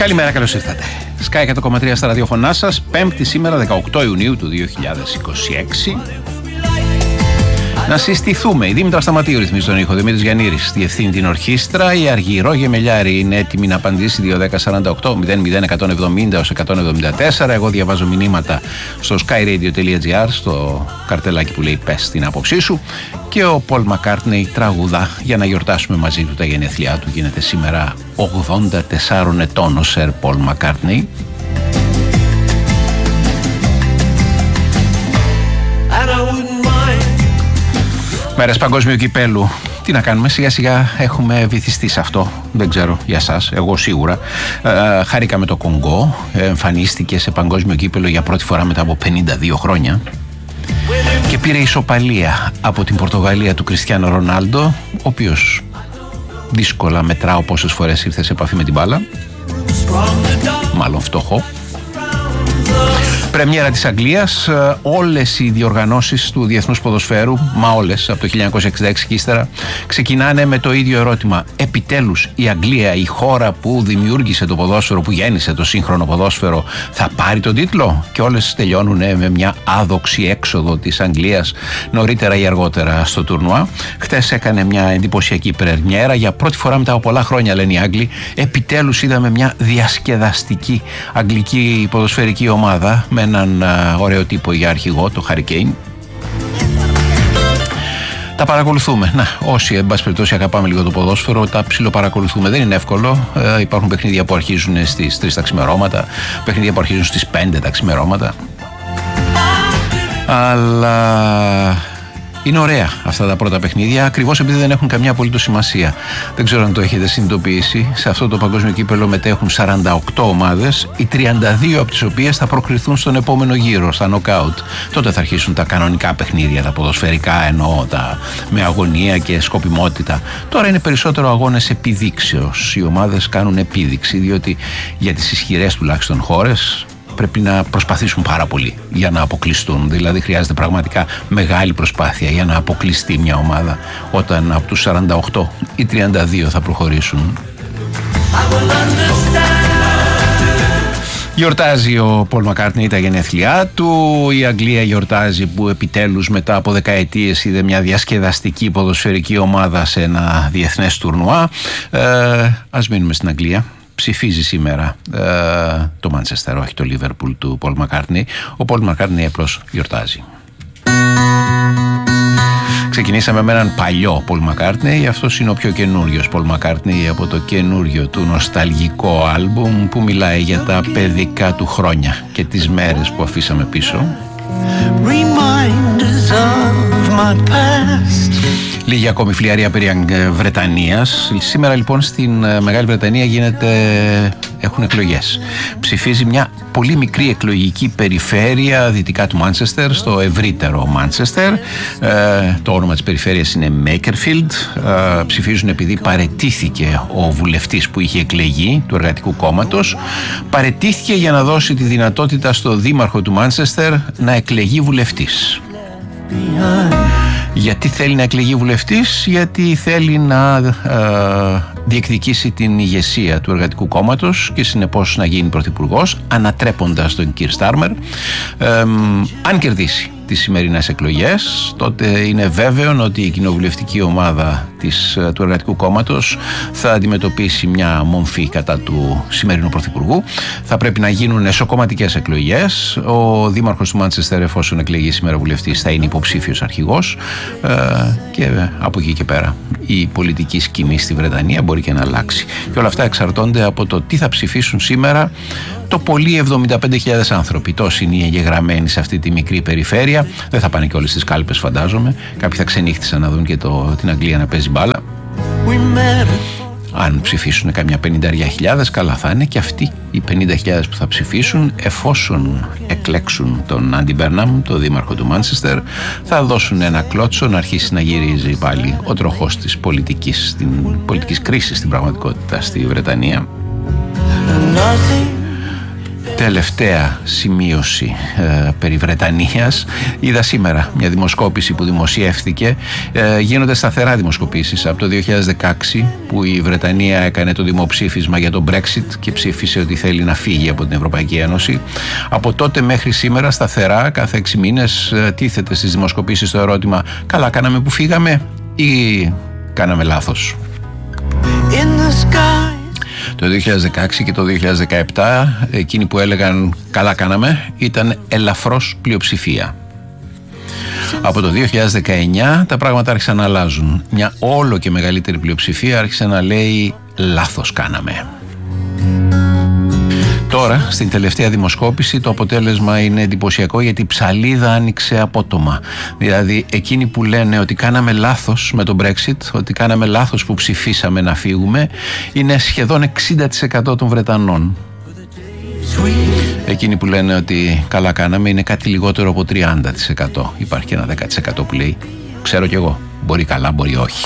Καλημέρα, καλώς ήρθατε. Sky 100,3 στα ραδιοφωνά σας, Πέμπτη σήμερα 18 Ιουνίου του 2026. Να συστηθούμε. Η Δήμητρα Σταματίου ρυθμίζει τον ήχο, Δημήτρης Γιαννήρης διευθύνει την ορχήστρα. Η Αργυρό Γεμελιάρη είναι έτοιμη να απαντήσει 21048 00 170 έως 174. Εγώ διαβάζω μηνύματα στο skyradio.gr, στο καρτελάκι που λέει πες την άποψή σου. Και ο Πολ Μακκάρτνεϊ τραγουδά για να γιορτάσουμε μαζί του τα γενέθλιά του. Γίνεται σήμερα 84 ετών ο Σερ Πολ Μακκάρτνεϊ. Μέρες παγκόσμιου κυπέλου. Τι να κάνουμε, σιγά σιγά έχουμε βυθιστεί σε αυτό. Δεν ξέρω για σας, εγώ σίγουρα. Χαρήκαμε το Κονγκό, εμφανίστηκε σε παγκόσμιο κύπελο για πρώτη φορά μετά από 52 χρόνια. Και πήρε ισοπαλία από την Πορτογαλία του Κριστιάνο Ρονάλντο, ο οποίος δύσκολα μετράω πόσες φορές ήρθε σε επαφή με την μπάλα. Μάλλον φτωχό. Πρεμιέρα της Αγγλίας, όλες οι διοργανώσεις του Διεθνούς Ποδοσφαίρου, μα όλες από το 1966 και ύστερα, ξεκινάνε με το ίδιο ερώτημα. Επιτέλους η Αγγλία, η χώρα που δημιούργησε το ποδόσφαιρο, που γέννησε το σύγχρονο ποδόσφαιρο, θα πάρει τον τίτλο? Και όλες τελειώνουν με μια άδοξη έξοδο της Αγγλίας νωρίτερα ή αργότερα στο τουρνουά. Χτες έκανε μια εντυπωσιακή πρεμιέρα, για πρώτη φορά μετά από πολλά χρόνια, λένε οι Άγγλοι. Επιτέλους είδαμε μια διασκεδαστική αγγλική ποδοσφαιρική ομάδα με έναν ωραίο τύπο για αρχηγό, το Harry Kane. Τα παρακολουθούμε. Να, όσοι εν πάση περιπτώσει αγαπάμε λίγο το ποδόσφαιρο, τα ψιλοπαρακολουθούμε. Δεν είναι εύκολο. Υπάρχουν παιχνίδια που αρχίζουν στις 3 τα ξημερώματα, παιχνίδια που αρχίζουν στις 5 τα ξημερώματα. Αλλά είναι ωραία αυτά τα πρώτα παιχνίδια, ακριβώς επειδή δεν έχουν καμιά απολύτως σημασία. Δεν ξέρω αν το έχετε συνειδητοποιήσει. Σε αυτό το παγκόσμιο κύπελο μετέχουν 48 ομάδες, οι 32 από τις οποίες θα προκριθούν στον επόμενο γύρο, στα νοκάουτ. Τότε θα αρχίσουν τα κανονικά παιχνίδια, τα ποδοσφαιρικά εννοώ, τα με αγωνία και σκοπιμότητα. Τώρα είναι περισσότερο αγώνες επιδείξεως. Οι ομάδες κάνουν επίδειξη, διότι για τις ισχυρές τουλάχιστον χώρες πρέπει να προσπαθήσουν πάρα πολύ για να αποκλειστούν. Δηλαδή χρειάζεται πραγματικά μεγάλη προσπάθεια για να αποκλειστεί μια ομάδα, όταν από τους 48 οι 32 θα προχωρήσουν. Γιορτάζει ο Πολ Μακκάρτνεϊ τα γενέθλιά του. Η Αγγλία γιορτάζει που επιτέλους μετά από δεκαετίες είδε μια διασκεδαστική ποδοσφαιρική ομάδα σε ένα διεθνές τουρνουά. Ας μείνουμε στην Αγγλία. Ψηφίζει σήμερα το Μάντσεστερ, όχι το Λίβερπουλ του Πολ Μακκάρτνεϊ. Ο Πολ Μακκάρτνεϊ απλώς γιορτάζει. Ξεκινήσαμε με έναν παλιό Πολ Μακκάρτνεϊ. Αυτός είναι ο πιο καινούριος Πολ Μακκάρτνεϊ από το καινούριο του νοσταλγικό άλμπουμ που μιλάει για τα παιδικά του χρόνια και τις μέρες που αφήσαμε πίσω. Of my past. Λίγη ακόμη φλιαρία περί Βρετανίας. Σήμερα λοιπόν στην Μεγάλη Βρετανία έχουν εκλογές. Ψηφίζει μια πολύ μικρή εκλογική περιφέρεια δυτικά του Μάντσεστερ, στο ευρύτερο Μάντσεστερ. Το όνομα της περιφέρειας είναι Makerfield. Ψηφίζουν επειδή παραιτήθηκε ο βουλευτής που είχε εκλεγεί του Εργατικού Κόμματος. Παραιτήθηκε για να δώσει τη δυνατότητα στο δήμαρχο του Μάντσεστερ να εκλεγεί βουλευτής. Γιατί θέλει να εκλεγεί βουλευτής? Γιατί θέλει να διεκδικήσει την ηγεσία του Εργατικού Κόμματος και συνεπώς να γίνει πρωθυπουργός, ανατρέποντας τον Κιρ Στάρμερ. Αν κερδίσει τις σημερινές εκλογές, τότε είναι βέβαιο ότι η κοινοβουλευτική ομάδα του Εργατικού Κόμματος θα αντιμετωπίσει μια μομφή κατά του σημερινού πρωθυπουργού. Θα πρέπει να γίνουν εσωκομματικές εκλογές. Ο δήμαρχος του Μάντσεστερ, εφόσον εκλεγεί σήμερα βουλευτής, θα είναι υποψήφιος αρχηγός, και από εκεί και πέρα η πολιτική σκηνή στη Βρετανία μπορεί και να αλλάξει. Και όλα αυτά εξαρτώνται από το τι θα ψηφίσουν σήμερα το πολύ 75.000 άνθρωποι. Τόσοι είναι οι εγγεγραμμένοι σε αυτή τη μικρή περιφέρεια. Δεν θα πάνε και όλες τις κάλπες, φαντάζομαι. Κάποιοι θα ξενύχτησαν να δουν και την Αγγλία να παίζει μπάλα. Αν ψηφίσουν καμιά 50.000, καλά θα είναι και αυτοί οι 50.000 που θα ψηφίσουν, εφόσον εκλέξουν τον Άντι Μπέρναμ, το δήμαρχο του Μάντσεστερ, θα δώσουν ένα κλώτσο να αρχίσει να γυρίζει πάλι ο τροχός της πολιτικής κρίσης στην πραγματικότητα στη Βρετανία. Τελευταία σημείωση περί Βρετανίας. Είδα σήμερα μια δημοσκόπηση που δημοσιεύθηκε. Γίνονται σταθερά δημοσκοπήσεις από το 2016 που η Βρετανία έκανε το δημοψήφισμα για το Brexit και ψήφισε ότι θέλει να φύγει από την Ευρωπαϊκή Ένωση. Από τότε μέχρι σήμερα σταθερά κάθε 6 μήνες τίθεται στις δημοσκοπήσεις το ερώτημα: καλά κάναμε που φύγαμε ή κάναμε λάθος? Το 2016 και το 2017 εκείνοι που έλεγαν καλά κάναμε ήταν ελαφρώς πλειοψηφία. Από το 2019 τα πράγματα άρχισαν να αλλάζουν. Μια όλο και μεγαλύτερη πλειοψηφία άρχισε να λέει λάθος κάναμε. Τώρα, στην τελευταία δημοσκόπηση, το αποτέλεσμα είναι εντυπωσιακό, γιατί η ψαλίδα άνοιξε απότομα. Δηλαδή, εκείνοι που λένε ότι κάναμε λάθος με το Brexit, ότι κάναμε λάθος που ψηφίσαμε να φύγουμε, είναι σχεδόν 60% των Βρετανών. Εκείνοι που λένε ότι καλά κάναμε είναι κάτι λιγότερο από 30%. Υπάρχει και ένα 10% που λέει ξέρω κι εγώ, μπορεί καλά, μπορεί όχι.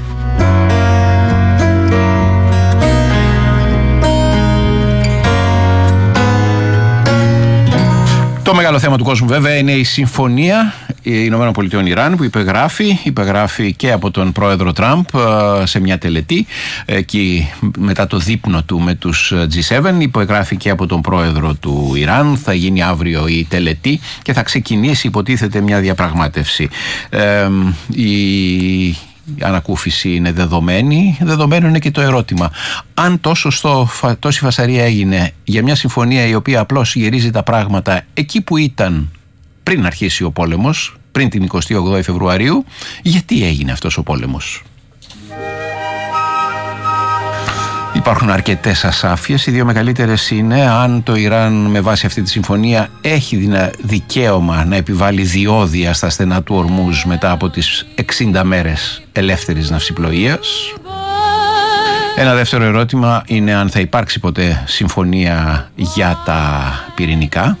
Το μεγάλο θέμα του κόσμου βέβαια είναι η συμφωνία Ηνωμένων Πολιτειών Ιράν που υπεγράφει και από τον πρόεδρο Τραμπ σε μια τελετή εκεί μετά το δείπνο του με τους G7. Υπεγράφει και από τον πρόεδρο του Ιράν. Θα γίνει αύριο η τελετή και θα ξεκινήσει υποτίθεται μια διαπραγμάτευση. Η ανακούφιση είναι δεδομένη. Δεδομένο είναι και το ερώτημα αν τόση φασαρία έγινε για μια συμφωνία η οποία απλώς γυρίζει τα πράγματα εκεί που ήταν πριν αρχίσει ο πόλεμος, πριν την 28η Φεβρουαρίου. Γιατί έγινε αυτός ο πόλεμος? Υπάρχουν αρκετές ασάφειες. Οι δύο μεγαλύτερες είναι αν το Ιράν με βάση αυτή τη συμφωνία έχει δικαίωμα να επιβάλλει διόδια στα στενά του Ορμούζ μετά από τις 60 μέρες ελεύθερης ναυσιπλοείας. Ένα δεύτερο ερώτημα είναι αν θα υπάρξει ποτέ συμφωνία για τα πυρηνικά,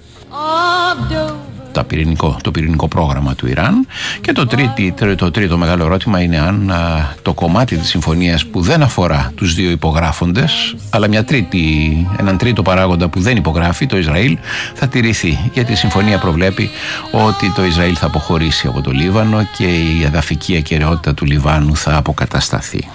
το πυρηνικό πρόγραμμα του Ιράν. Και το τρίτο μεγάλο ερώτημα είναι αν το κομμάτι της συμφωνίας που δεν αφορά τους δύο υπογράφοντες, αλλά έναν τρίτο παράγοντα που δεν υπογράφει, το Ισραήλ, θα τηρηθεί. Γιατί η συμφωνία προβλέπει ότι το Ισραήλ θα αποχωρήσει από το Λίβανο και η εδαφική ακεραιότητα του Λιβάνου θα αποκατασταθεί.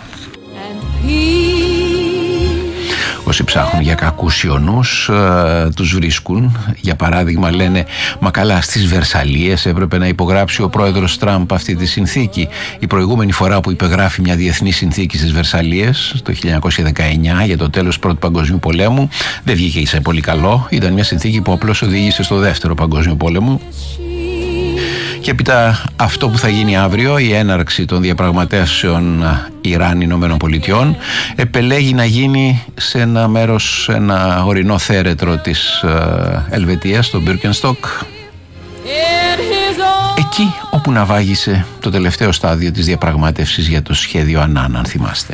Όσοι ψάχνουν για κακούς ιονούς τους βρίσκουν. Για παράδειγμα λένε μα καλά, στις Βερσαλίες έπρεπε να υπογράψει ο πρόεδρος Τραμπ αυτή τη συνθήκη. Η προηγούμενη φορά που υπεγράφει μια διεθνή συνθήκη στις Βερσαλίες το 1919 για το τέλος του Πρώτου Παγκοσμίου Πολέμου δεν βγήκε σε πολύ καλό. Ήταν μια συνθήκη που απλώς οδήγησε στο Δεύτερο Παγκόσμιο Πόλεμο. Και έπειτα αυτό που θα γίνει αύριο, η έναρξη των διαπραγματεύσεων Ιράν-Ηνωμένων Πολιτειών, επελέγει να γίνει σε ένα μέρος, ένα ορεινό θέρετρο της Ελβετίας, στο Μπίρκενστοκ, εκεί όπου ναυάγησε το τελευταίο στάδιο της διαπραγμάτευσης για το σχέδιο Ανάν, αν θυμάστε.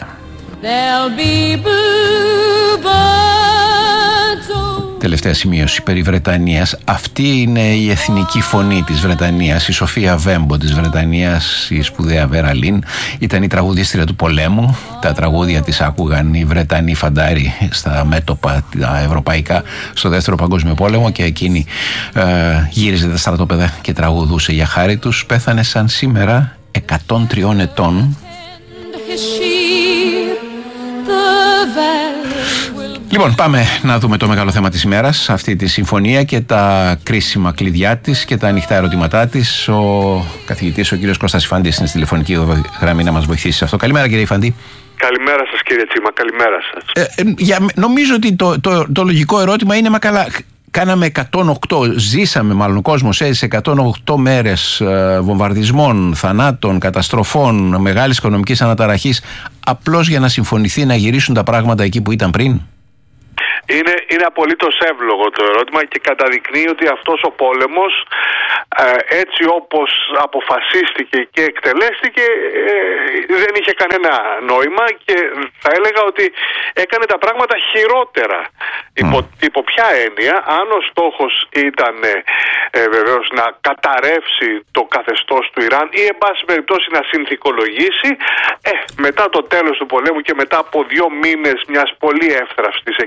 Τελευταία σημείωση περί Βρετανίας. Αυτή είναι η εθνική φωνή της Βρετανίας. Η Σοφία Βέμπο της Βρετανίας, η σπουδαία Βέρα Λίν, ήταν η τραγουδίστρια του πολέμου. Τα τραγούδια της άκουγαν οι Βρετανοί φαντάροι στα μέτωπα τα ευρωπαϊκά στο Δεύτερο Παγκόσμιο Πόλεμο και εκείνη γύριζε τα στρατόπεδα και τραγουδούσε για χάρη τους. Πέθανε σαν σήμερα 103 ετών. Λοιπόν, πάμε να δούμε το μεγάλο θέμα της ημέρας, αυτή τη συμφωνία και τα κρίσιμα κλειδιά της και τα ανοιχτά ερωτήματά της. Ο καθηγητής, ο κύριος Κώστας Ιφαντής, είναι στη τηλεφωνική γραμμή να μας βοηθήσει σε αυτό. Καλημέρα, κύριε Ιφαντή. Καλημέρα σας, κύριε Τσίμα, καλημέρα σας. Νομίζω ότι το λογικό ερώτημα είναι, μα καλά, κάναμε 108, ζήσαμε μάλλον, ο κόσμος έζησε 108 μέρες βομβαρδισμών, θανάτων, καταστροφών, μεγάλης οικονομικής αναταραχής, απλώς για να συμφωνηθεί να γυρίσουν τα πράγματα εκεί που ήταν πριν? Είναι απολύτως εύλογο το ερώτημα και καταδεικνύει ότι αυτός ο πόλεμος, έτσι όπως αποφασίστηκε και εκτελέστηκε, δεν είχε κανένα νόημα και θα έλεγα ότι έκανε τα πράγματα χειρότερα. Υπό ποια έννοια? Αν ο στόχος ήταν βεβαίως να καταρρεύσει το καθεστώς του Ιράν ή εν πάση περιπτώσει να συνθηκολογήσει, μετά το τέλος του πολέμου και μετά από 2 μήνες μιας πολύ εύθραυστης εκεχηρίας,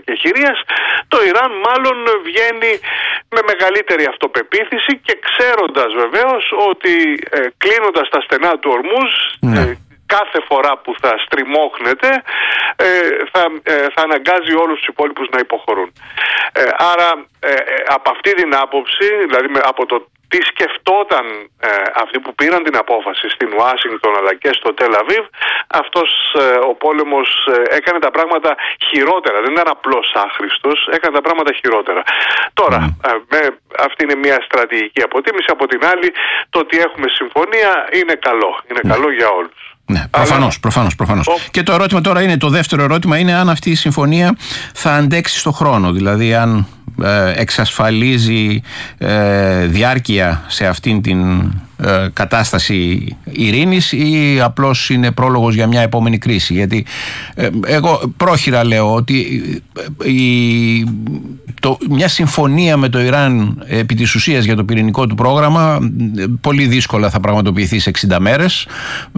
συμφωνίας, το Ιράν μάλλον βγαίνει με μεγαλύτερη αυτοπεποίθηση και ξέροντας βεβαίως ότι κλείνοντας τα στενά του Ορμούζ, κάθε φορά που θα στριμώχνεται θα αναγκάζει όλους τους υπόλοιπους να υποχωρούν. Άρα από αυτή την άποψη, δηλαδή από το τι σκεφτόταν αυτοί που πήραν την απόφαση στην Ουάσιγκτον αλλά και στο Τελ Αβίβ, αυτός ο πόλεμος έκανε τα πράγματα χειρότερα. Δεν ήταν απλώς άχρηστος, έκανε τα πράγματα χειρότερα. Τώρα, αυτή είναι μια στρατηγική αποτίμηση. Από την άλλη, το ότι έχουμε συμφωνία είναι καλό. Είναι καλό για όλους. Ναι, προφανώς. Και το ερώτημα τώρα είναι, το δεύτερο ερώτημα είναι αν αυτή η συμφωνία θα αντέξει στο χρόνο. Δηλαδή αν εξασφαλίζει διάρκεια σε αυτήν την κατάσταση ειρήνης ή απλώς είναι πρόλογος για μια επόμενη κρίση. Γιατί εγώ πρόχειρα λέω ότι μια συμφωνία με το Ιράν επί της ουσίας για το πυρηνικό του πρόγραμμα πολύ δύσκολα θα πραγματοποιηθεί σε 60 μέρες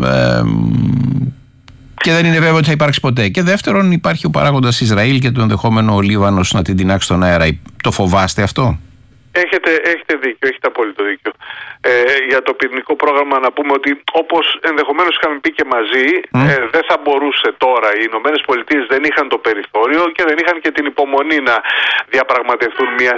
και δεν είναι βέβαιο ότι θα υπάρξει ποτέ. Και δεύτερον, υπάρχει ο παράγοντας Ισραήλ και το ενδεχόμενο ο Λίβανος να την τεινάξει στον αέρα. Το φοβάστε αυτό? Έχετε δίκιο, έχετε απόλυτο δίκιο. Για το πυρηνικό πρόγραμμα να πούμε ότι όπως ενδεχομένως είχαμε πει και μαζί, δεν θα μπορούσε τώρα. Οι Ηνωμένες Πολιτείες δεν είχαν το περιθώριο και δεν είχαν και την υπομονή να διαπραγματευτούν μια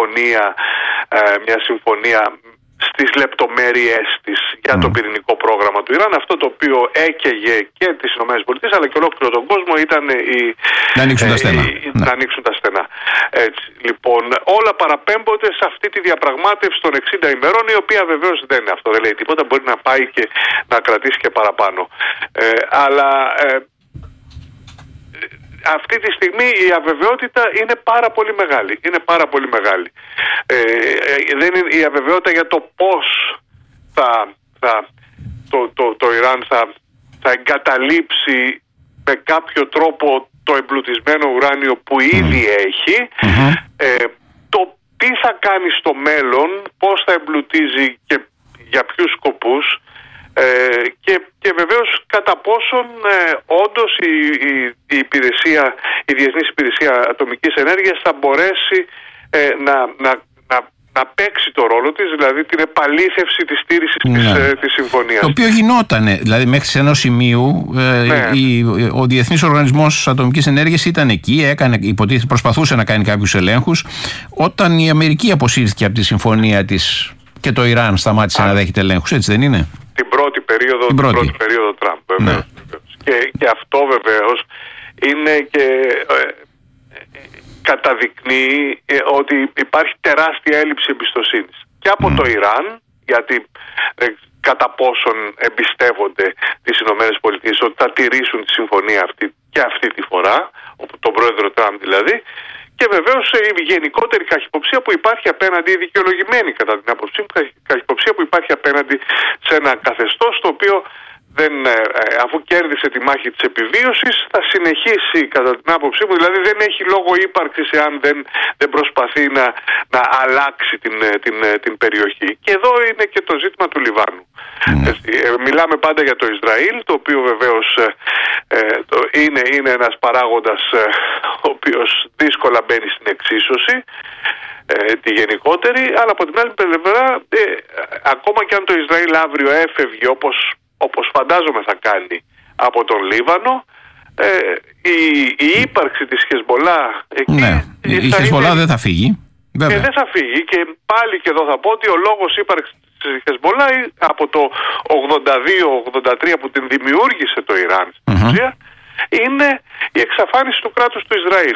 συμφωνία στις λεπτομέρειες της για το πυρηνικό πρόγραμμα του Ιράν. Αυτό το οποίο έκαιγε και τις ΗΠΑ αλλά και ολόκληρο τον κόσμο ήταν να ανοίξουν τα στενά. Να ανοίξουν τα στενά. Έτσι, λοιπόν, όλα παραπέμπονται σε αυτή τη διαπραγμάτευση των 60 ημερών, η οποία βεβαίως δεν είναι αυτό, δεν λέει τίποτα, μπορεί να πάει και να κρατήσει και παραπάνω. Αλλά αυτή τη στιγμή η αβεβαιότητα είναι πάρα πολύ μεγάλη. Η αβεβαιότητα για το πώς το Ιράν θα εγκαταλείψει με κάποιο τρόπο το εμπλουτισμένο ουράνιο που ήδη έχει, το τι θα κάνει στο μέλλον, πώς θα εμπλουτίζει και για ποιους σκοπούς, και βεβαίως κατά πόσον όντως η Διεθνής Υπηρεσία Ατομικής Ενέργειας θα μπορέσει να παίξει το ρόλο της, δηλαδή την επαλήθευση της στήρησης της συμφωνίας. Το οποίο γινότανε, δηλαδή μέχρι σε ενός σημείου ο Διεθνής Οργανισμός Ατομικής Ενέργειας ήταν εκεί, προσπαθούσε να κάνει κάποιους ελέγχους. Όταν η Αμερική αποσύρθηκε από τη συμφωνία της και το Ιράν σταμάτησε να δέχεται ελέγχους, έτσι δεν είναι? Την πρώτη περίοδο Τραμπ, βεβαίως. Και αυτό βεβαίως είναι και καταδεικνύει ότι υπάρχει τεράστια έλλειψη εμπιστοσύνης και από το Ιράν, γιατί κατά πόσον εμπιστεύονται τις Ηνωμένες Πολιτείες ότι θα τηρήσουν τη συμφωνία αυτή και αυτή τη φορά, τον πρόεδρο Τραμπ δηλαδή, και βεβαίως η γενικότερη καχυποψία που υπάρχει απέναντι, η δικαιολογημένη κατά την άποψή μου, καχυποψία που υπάρχει απέναντι σε ένα καθεστώς το οποίο αφού κέρδισε τη μάχη της επιβίωσης θα συνεχίσει κατά την άποψή μου, δηλαδή δεν έχει λόγο ύπαρξης εάν δεν προσπαθεί να αλλάξει την περιοχή. Και εδώ είναι και το ζήτημα του Λιβάνου. Μιλάμε πάντα για το Ισραήλ, το οποίο βεβαίως είναι ένας παράγοντας ο οποίος δύσκολα μπαίνει στην εξίσωση, τη γενικότερη, αλλά από την άλλη πλευρά ακόμα και αν το Ισραήλ αύριο έφευγε όπως φαντάζομαι θα κάνει από τον Λίβανο, η ύπαρξη της Χεσμολά εκεί, η Χεσμολά δεν θα φύγει. Δεν θα φύγει, και πάλι και εδώ θα πω ότι ο λόγος ύπαρξης της Χεσμολά από το 82-83 που την δημιούργησε το Ιράν στην ουσία, είναι η εξαφάνιση του κράτους του Ισραήλ.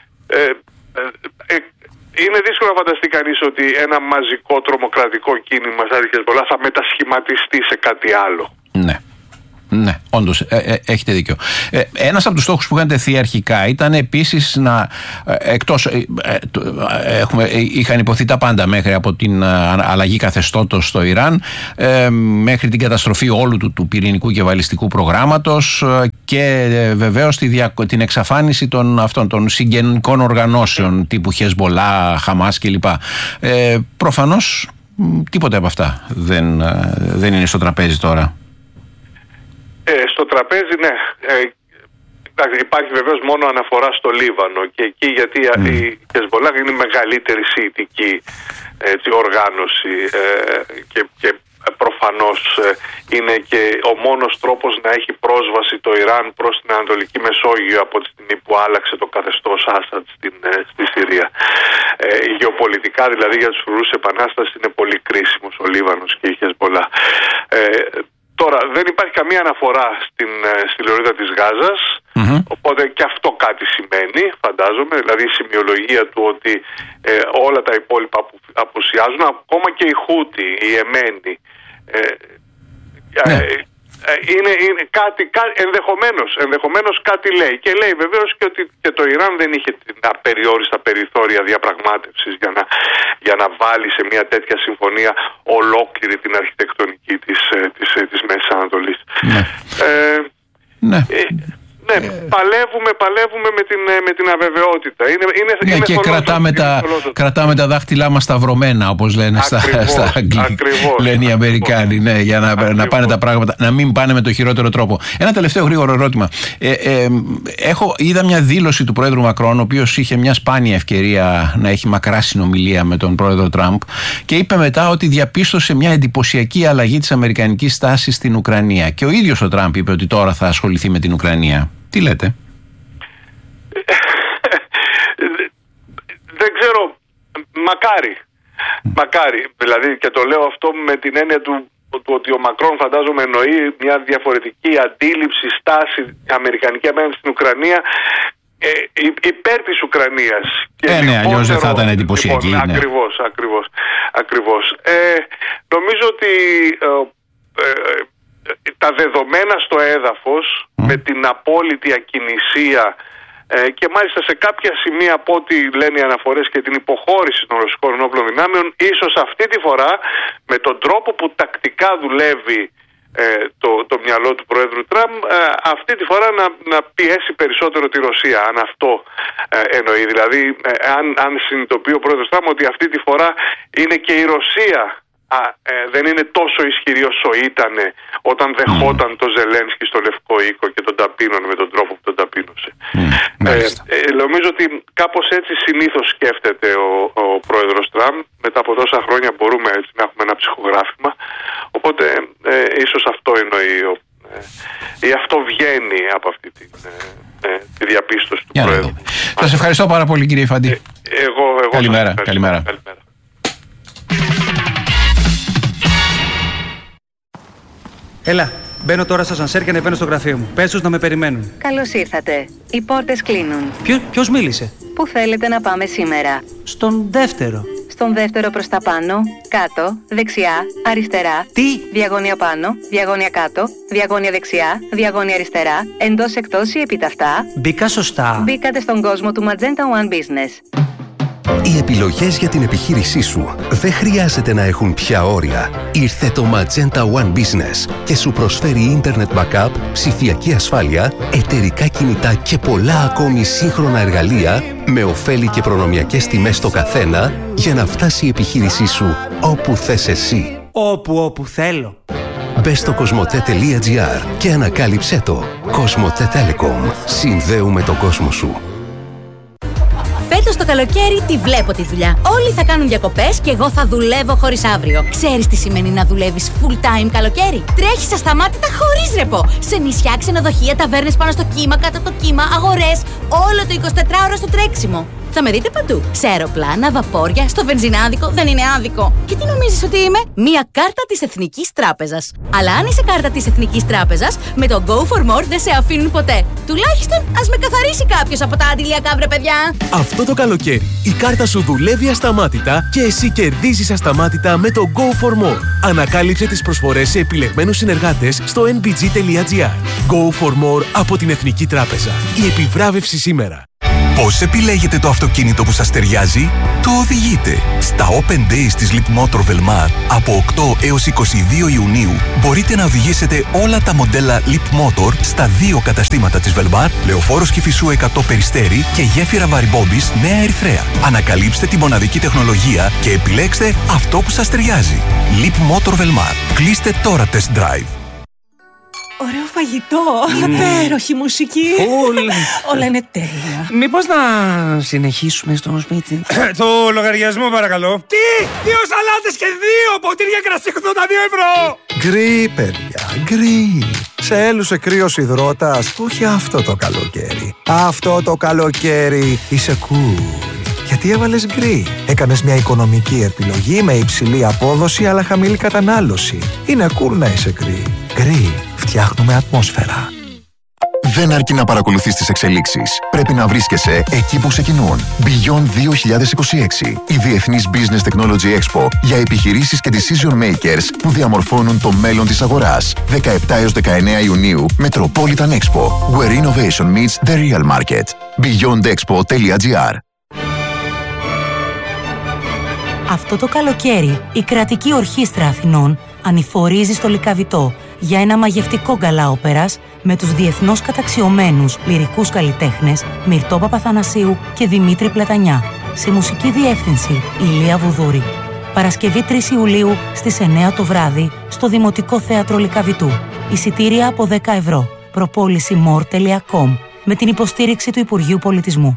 Είναι δύσκολο να φανταστεί κανείς ότι ένα μαζικό τρομοκρατικό κίνημα σαν τη Χεσμολά θα μετασχηματιστεί σε κάτι άλλο. Ναι, όντως, έχετε δίκιο. Ένας από τους στόχους που είχαν τεθεί αρχικά ήταν επίσης να, είχαν υποθεί τα πάντα μέχρι από την αλλαγή καθεστώτος στο Ιράν μέχρι την καταστροφή όλου του πυρηνικού και βαλιστικού προγράμματος και βεβαίως την εξαφάνιση των συγγενικών οργανώσεων τύπου Χεσμολά, Χαμάς κλπ. Προφανώς τίποτα από αυτά δεν είναι στο τραπέζι τώρα. Στο τραπέζι, ναι. υπάρχει βεβαίως μόνο αναφορά στο Λίβανο και εκεί, γιατί η Χεσμπολάχ είναι η μεγαλύτερη σιητική οργάνωση και προφανώς είναι και ο μόνος τρόπος να έχει πρόσβαση το Ιράν προς την Ανατολική Μεσόγειο από τη στιγμή που άλλαξε το καθεστώς Άσαντ στη Συρία. Γεωπολιτικά δηλαδή για τους φρουρούς επανάστασης είναι πολύ κρίσιμος ο Λίβανος και η Χεσμπολάχ. Τώρα δεν υπάρχει καμία αναφορά στη λωρίδα της Γάζας, οπότε και αυτό κάτι σημαίνει, φαντάζομαι, δηλαδή η σημειολογία του ότι όλα τα υπόλοιπα απουσιάζουν, ακόμα και οι Χούτι, οι Εμένοι, είναι κάτι ενδεχομένως κάτι λέει, και λέει βεβαίως και ότι και το Ιράν δεν είχε την απεριόριστα περιθώρια διαπραγμάτευσης για να βάλει σε μια τέτοια συμφωνία ολόκληρη την αρχιτεκτονική της Μέσης Ανατολής. Παλεύουμε με την αβεβαιότητα. Και κρατάμε τα δάχτυλά μας σταυρωμένα, όπως λένε στα αγγλικά. Λένε οι Αμερικάνοι, για να πάνε τα πράγματα, να μην πάνε με το χειρότερο τρόπο. Ένα τελευταίο γρήγορο ερώτημα. Είδα μια δήλωση του Πρόεδρου Μακρόν, ο οποίος είχε μια σπάνια ευκαιρία να έχει μακρά συνομιλία με τον Πρόεδρο Τραμπ, και είπε μετά ότι διαπίστωσε μια εντυπωσιακή αλλαγή της αμερικανικής στάσης στην Ουκρανία. Και ο ίδιος ο Τραμπ είπε ότι τώρα θα ασχοληθεί με την Ουκρανία. Τι λέτε? Δεν ξέρω. Μακάρι. Δηλαδή, και το λέω αυτό με την έννοια του ότι ο Μακρόν, φαντάζομαι, εννοεί μια διαφορετική αντίληψη, στάση αμερικανική απέναντι στην Ουκρανία, υπέρ της Ουκρανίας. Ναι, αλλιώς δεν θα ήταν εντυπωσιακή. Λοιπόν, ακριβώς. Νομίζω ότι τα δεδομένα στο έδαφος, με την απόλυτη ακινησία και μάλιστα σε κάποια σημεία, από ό,τι λένε οι αναφορές, και την υποχώρηση των ρωσικών ενόπλων δυνάμεων, ίσως αυτή τη φορά με τον τρόπο που τακτικά δουλεύει το μυαλό του Προέδρου Τραμπ, αυτή τη φορά να πιέσει περισσότερο τη Ρωσία, αν αυτό εννοεί. Δηλαδή αν συνειδητοποιεί ο Πρόεδρος Τραμπ ότι αυτή τη φορά είναι και η Ρωσία, δεν είναι τόσο ισχυρή όσο ήταν όταν δεχόταν το Ζελένσκι στο Λευκό Οίκο και τον ταπείνωνε με τον τρόπο που τον ταπείνωσε. Νομίζω ότι κάπως έτσι συνήθως σκέφτεται ο Πρόεδρος Τραμπ. Μετά από τόσα χρόνια μπορούμε έτσι να έχουμε ένα ψυχογράφημα, οπότε ίσως αυτό εννοεί ή αυτό βγαίνει από αυτή τη διαπίστωση του Πρόεδρου. Σας ευχαριστώ πάρα πολύ, κύριε Φαντή. Καλημέρα. Έλα, μπαίνω τώρα στα σανσέρ και ανεβαίνω στο γραφείο μου. Πες τους να με περιμένουν. Καλώς ήρθατε. Οι πόρτες κλείνουν. Ποιος μίλησε? Πού θέλετε να πάμε σήμερα? Στον δεύτερο. Στον δεύτερο προς τα πάνω, κάτω, δεξιά, αριστερά. Τι? Διαγώνια πάνω, διαγώνια κάτω, διαγώνια δεξιά, διαγώνια αριστερά, εντός εκτός ή επιταυτά. Μπήκα σωστά? Μπήκατε στον κόσμο του Magenta One Business. Οι επιλογές για την επιχείρησή σου δεν χρειάζεται να έχουν πια όρια. Ήρθε το Magenta One Business και σου προσφέρει Internet Backup, ψηφιακή ασφάλεια, εταιρικά κινητά και πολλά ακόμη σύγχρονα εργαλεία με ωφέλη και προνομιακές τιμές στο καθένα για να φτάσει η επιχείρησή σου όπου θες εσύ. Όπου θέλω. Μπες στο cosmote.gr και ανακάλυψέ το. Cosmote Telecom. Συνδέουμε τον κόσμο σου. Φέτος το καλοκαίρι τη βλέπω τη δουλειά. Όλοι θα κάνουν διακοπές και εγώ θα δουλεύω χωρίς αύριο. Ξέρεις τι σημαίνει να δουλεύεις full time καλοκαίρι? Τρέχεις ασταμάτητα χωρίς ρεπό. Σε νησιά, ξενοδοχεία, ταβέρνες πάνω στο κύμα, κάτω από το κύμα, αγορές. Όλο το 24ωρο στο τρέξιμο. Θα με δείτε παντού. Σε αεροπλάνα, βαπόρια, στο βενζινάδικο. Δεν είναι άδικο. Και τι νομίζεις ότι είμαι? Μία κάρτα της Εθνικής Τράπεζας. Αλλά αν είσαι κάρτα της Εθνικής Τράπεζας, με το Go for More δεν σε αφήνουν ποτέ. Τουλάχιστον ας με καθαρίσει κάποιος από τα αντιλιακά, βρε παιδιά. Αυτό το καλοκαίρι η κάρτα σου δουλεύει ασταμάτητα και εσύ κερδίζεις ασταμάτητα με το Go for More. Ανακάλυψε τις προσφορές σε επιλεγμένους συνεργάτες στο nbg.gr. Go for More από την Εθνική Τράπεζα. Η επιβράβευση σήμερα. Πώς επιλέγετε το αυτοκίνητο που σας ταιριάζει? Το οδηγείτε. Στα Open Days της Leapmotor Velmar από 8 έως 22 Ιουνίου μπορείτε να οδηγήσετε όλα τα μοντέλα Leapmotor στα 2 καταστήματα της Velmar, Λεωφόρος Κηφισού 100 Περιστέρι και γέφυρα Βαριμπόμπης Νέα Ερυθρέα. Ανακαλύψτε τη μοναδική τεχνολογία και επιλέξτε αυτό που σας ταιριάζει. Leapmotor Velmar. Κλείστε τώρα test drive. Ωραίο φαγητό, υπέροχη μουσική. Όλα είναι τέλεια. Μήπως να συνεχίσουμε στο σπίτι? Το λογαριασμό παρακαλώ. Τι! 2 σαλάτες και 2 ποτήρια κρασί 82 ευρώ! Γκρι, παιδιά, γκρι. Σε έλουσε κρύος υδρότας, όχι αυτό το καλοκαίρι. Αυτό το καλοκαίρι είσαι cool. Γιατί έβαλες γκρι. Έκανες μια οικονομική επιλογή με υψηλή απόδοση αλλά χαμηλή κατανάλωση. Είναι cool να είσαι γκρι. Γκρι. Φτιάχνουμε ατμόσφαιρα. Δεν αρκεί να παρακολουθείς τις εξελίξεις. Πρέπει να βρίσκεσαι εκεί που ξεκινούν. Beyond 2026. Η Διεθνής Business Technology Expo για επιχειρήσεις και decision makers που διαμορφώνουν το μέλλον της αγοράς. 17 έως 19 Ιουνίου, Metropolitan Expo. Where innovation meets the real market. beyondexpo.gr. Αυτό το καλοκαίρι, η Κρατική Ορχήστρα Αθηνών ανηφορίζει στο Λυκαβητό για ένα μαγευτικό γκαλά όπερας με τους διεθνώς καταξιωμένους λυρικούς καλλιτέχνες Μυρτώ Παπαθανασίου και Δημήτρη Πλατανιά. Σε μουσική διεύθυνση Ηλία Βουδούρη. Παρασκευή 3 Ιουλίου στις 9 το βράδυ στο Δημοτικό Θέατρο Λυκαβητού. Εισιτήρια από 10 ευρώ. Προπόληση more.com με την υποστήριξη του Υπουργείου Πολιτισμού.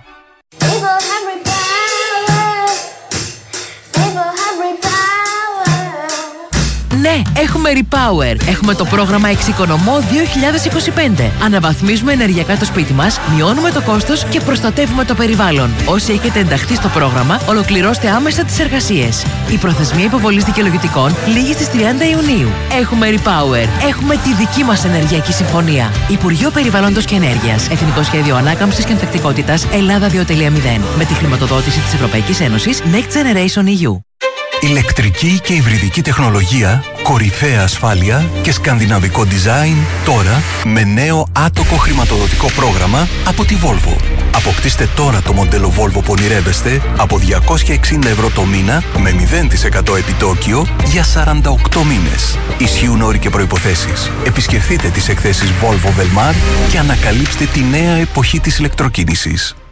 Ναι, έχουμε Repower. Έχουμε το πρόγραμμα Εξοικονομώ 2025. Αναβαθμίζουμε ενεργειακά το σπίτι μας, μειώνουμε το κόστος και προστατεύουμε το περιβάλλον. Όσοι έχετε ενταχθεί στο πρόγραμμα, ολοκληρώστε άμεσα τις εργασίες. Η προθεσμία υποβολής δικαιολογητικών λήγει στις 30 Ιουνίου. Έχουμε Repower. Έχουμε τη δική μας ενεργειακή συμφωνία. Υπουργείο Περιβάλλοντος και Ενέργειας. Εθνικό Σχέδιο Ανάκαμψης και Ανθεκτικότητας Ελλάδα 2.0. Με τη χρηματοδότηση της Ευρωπαϊκής Ένωσης Next Generation EU. Ηλεκτρική και υβριδική τεχνολογία, κορυφαία ασφάλεια και σκανδιναβικό design τώρα με νέο άτοκο χρηματοδοτικό πρόγραμμα από τη Volvo. Αποκτήστε τώρα το μοντέλο Volvo που ονειρεύεστε από 260 ευρώ το μήνα με 0% επιτόκιο για 48 μήνες. Ισχύουν όροι και προϋποθέσεις. Επισκεφτείτε τις εκθέσεις Volvo Velmar και ανακαλύψτε τη νέα εποχή της ηλεκτροκίνησης.